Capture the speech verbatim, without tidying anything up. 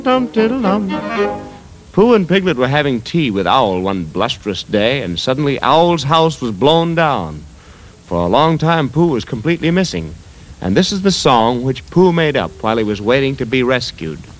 Dum diddle dum. Pooh and Piglet were having tea with Owl one blusterous day, and suddenly Owl's house was blown down. For a long time, Pooh was completely missing, and this is the song which Pooh made up while he was waiting to be rescued.